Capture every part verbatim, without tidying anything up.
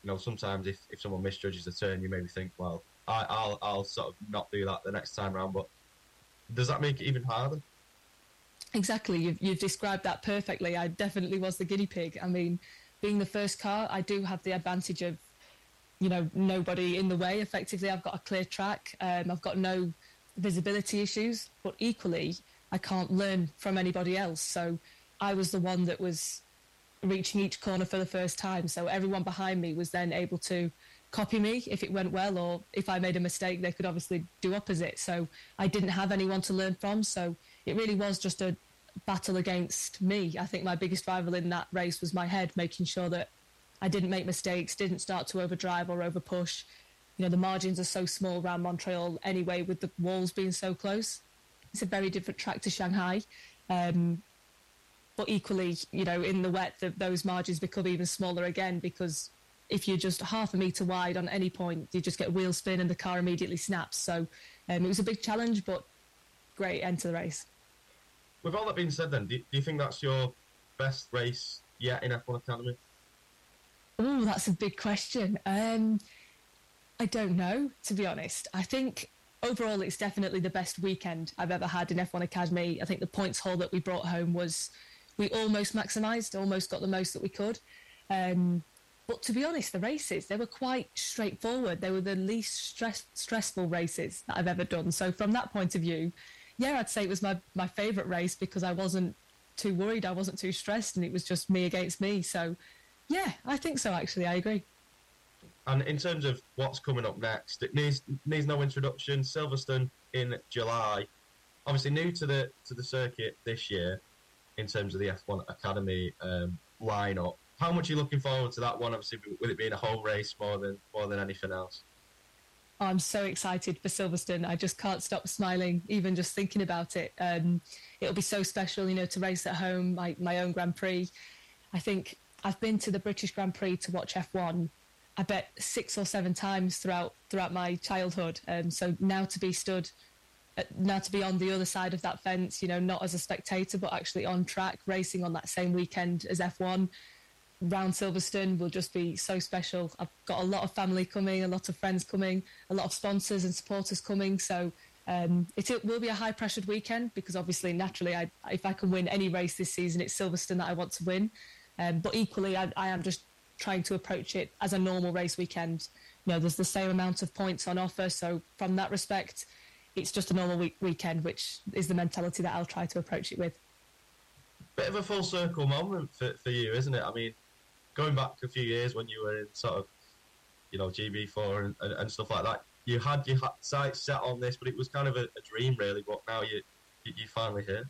you know, sometimes if, if someone misjudges the turn, you maybe think, well, I, I'll I'll sort of not do that the next time around. But does that make it even harder? Exactly. You've, you've described that perfectly. I definitely was the guinea pig. I mean, being the first car, I do have the advantage of, you know, nobody in the way. Effectively, I've got a clear track. Um, I've got no visibility issues. But equally, I can't learn from anybody else. So I was the one that was reaching each corner for the first time. So everyone behind me was then able to copy me if it went well, or if I made a mistake, they could obviously do opposite. So I didn't have anyone to learn from. So it really was just a battle against me. I think my biggest rival in that race was my head, making sure that I didn't make mistakes, didn't start to overdrive or overpush. You know, the margins are so small around Montreal anyway, with the walls being so close. It's a very different track to Shanghai. Um, but equally, you know, in the wet, the, those margins become even smaller again, because if you're just half a metre wide on any point, you just get wheel spin and the car immediately snaps. So um, it was a big challenge, but great end to the race. With all that being said then, do, do you think that's your best race yet in F one Academy? Oh, that's a big question. Um, I don't know, to be honest. I think overall it's definitely the best weekend I've ever had in F one Academy. I think the points haul that we brought home was, we almost maximised, almost got the most that we could. Um, but to be honest, the races, they were quite straightforward. They were the least stress, stressful races that I've ever done. So from that point of view, yeah, I'd say it was my, my favourite race, because I wasn't too worried, I wasn't too stressed, and it was just me against me. So yeah, I think so, actually. I agree. And in terms of what's coming up next, it needs needs no introduction. Silverstone in July. Obviously new to the to the circuit this year in terms of the F one Academy um, lineup. How much are you looking forward to that one? Obviously, with it being a home race more than more than anything else. Oh, I'm so excited for Silverstone. I just can't stop smiling, even just thinking about it. Um, it'll be so special, you know, to race at home, my, my own Grand Prix. I think I've been to the British Grand Prix to watch F one, I bet six or seven times throughout throughout my childhood. Um, so now to be stood, uh, now to be on the other side of that fence, you know, not as a spectator, but actually on track, racing on that same weekend as F one, round Silverstone will just be so special. I've got a lot of family coming, a lot of friends coming, a lot of sponsors and supporters coming. So um, it, it will be a high-pressured weekend, because obviously, naturally, I, if I can win any race this season, it's Silverstone that I want to win. Um, but equally, I, I am just trying to approach it as a normal race weekend. You know, there's the same amount of points on offer. So from that respect, it's just a normal week- weekend, which is the mentality that I'll try to approach it with. Bit of a full circle moment for, for you, isn't it? I mean, going back a few years when you were in sort of, you know, G B four and, and, and stuff like that, you had your sights set on this, but it was kind of a, a dream, really. But now you, you you're finally here.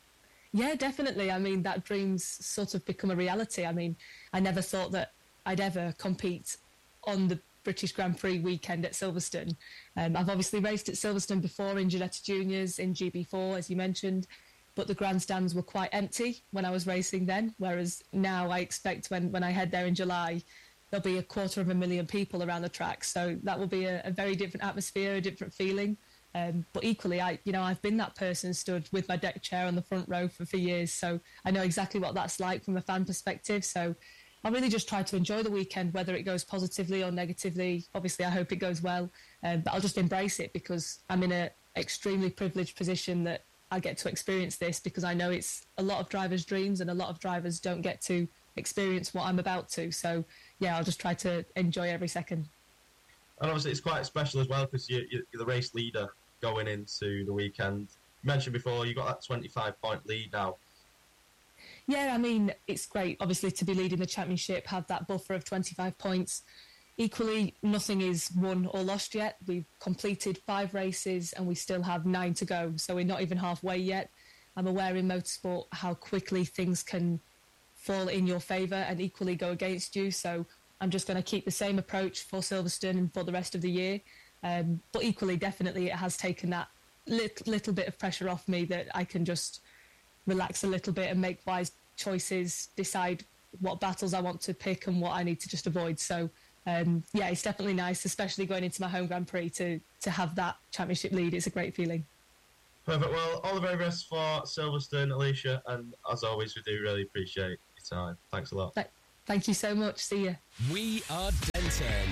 Yeah, definitely. I mean, that dream's sort of become a reality. I mean, I never thought that I'd ever compete on the British Grand Prix weekend at Silverstone. Um, I've obviously raced at Silverstone before in Ginetta Juniors, in G B four, as you mentioned, but the grandstands were quite empty when I was racing then, whereas now I expect when, when I head there in July, there'll be a quarter of a million people around the track. So that will be a, a very different atmosphere, a different feeling. Um, but equally, I, you know, I've been that person stood with my deck chair on the front row for, for years, so I know exactly what that's like from a fan perspective. So I really just try to enjoy the weekend, whether it goes positively or negatively. Obviously, I hope it goes well, um, but I'll just embrace it, because I'm in an extremely privileged position that I get to experience this, because I know it's a lot of drivers' dreams and a lot of drivers don't get to experience what I'm about to. So yeah, I'll just try to enjoy every second. And obviously, it's quite special as well, because you, you're the race leader going into the weekend. You mentioned before, you got that twenty-five point lead now. Yeah, I mean, it's great, obviously, to be leading the championship, have that buffer of twenty-five points. Equally, nothing is won or lost yet. We've completed five races and we still have nine to go, so we're not even halfway yet. I'm aware in motorsport how quickly things can fall in your favour and equally go against you, so I'm just going to keep the same approach for Silverstone and for the rest of the year. Um, but equally, definitely, it has taken that little, little bit of pressure off me, that I can just relax a little bit and make wise choices, decide what battles I want to pick and what I need to just avoid. So, um, yeah, it's definitely nice, especially going into my home Grand Prix, to, to have that championship lead. It's a great feeling. Perfect. Well, all the very best for Silverstone, Alicia, and as always, we do really appreciate your time. Thanks a lot. Th- thank you so much. See you. We are Denver. Warrington.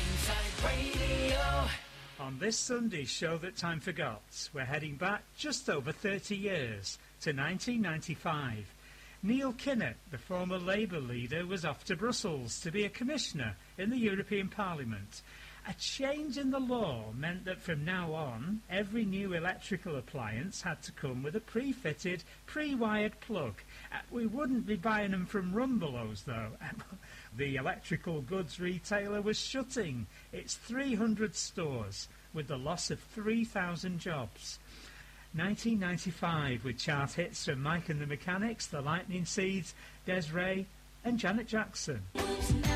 On this Sunday show that time forgot, we're heading back just over thirty years to nineteen ninety-five. Neil Kinnock, the former Labour leader, was off to Brussels to be a commissioner in the European Parliament. A change in the law meant that from now on, every new electrical appliance had to come with a pre-fitted, pre-wired plug. Uh, we wouldn't be buying them from Rumbelows, though. The electrical goods retailer was shutting its three hundred stores, with the loss of three thousand jobs. nineteen ninety-five, with chart hits from Mike and the Mechanics, The Lightning Seeds, Des'ree and Janet Jackson.